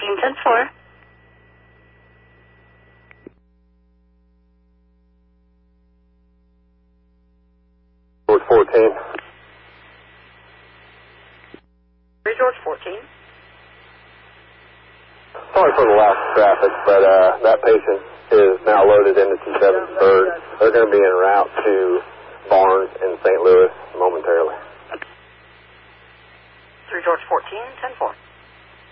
10-4. George 14. 3 George 14. Sorry for the loss of traffic, but that patient is now loaded into T7 Third. They're going to be en route to Barnes in St. Louis momentarily. 3 George 14, 10-4.